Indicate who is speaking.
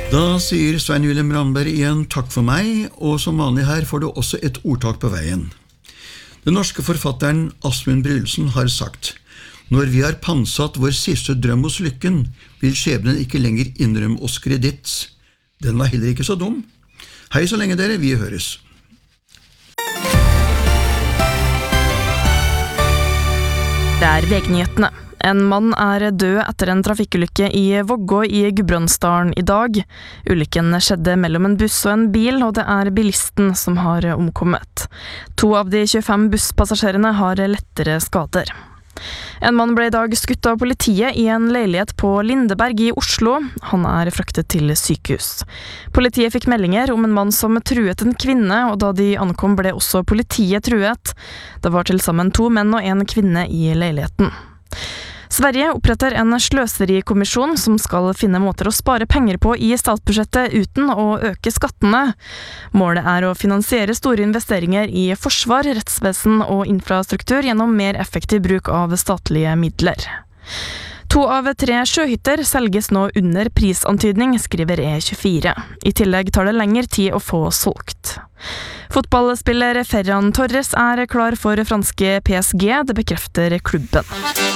Speaker 1: Da sier Svein Wilhelm Ramberg igjen takk for meg, og som vanlig her får du også et ordtak på veien. Den norske forfatteren Asmund Brylsen har sagt: når vi har pantsatt vår siste drøm hos lykken, vil skjebnen ikke lenger innrømme oss kreditt. Den var heller ikke så dum. Hei så lenge dere, vi høres.
Speaker 2: Det er VG-nyhetene. En mann er død etter en trafikkulykke i Vågå i Gudbrandsdalen i dag. Ulykken skjedde mellom en buss og en bil, og det er bilisten som har omkommet. 2 av de 25 busspassasjerene har lettere skader. En mann ble i dag skutt av politiet i en leilighet på Lindeberg i Oslo. Han er fraktet til sykehus. Politiet fikk meldinger om en mann som truet en kvinne, og da de ankom ble også politiet truet. Det var til sammen 2 menn og 1 kvinne i leiligheten. Sverige oppretter en sløserikommisjon som skal finne måter å spare penger på i statsbudsjettet uten å øke skattene. Målet er å finansiere store investeringer i forsvar, rettsvesen og infrastruktur gjennom mer effektiv bruk av statlige midler. 2 av 3 sjøhytter selges nå under prisantydning, skriver E24. I tillegg tar det lengre tid å få solgt. Fotballspiller Ferran Torres er klar for franske PSG, det bekrefter klubben.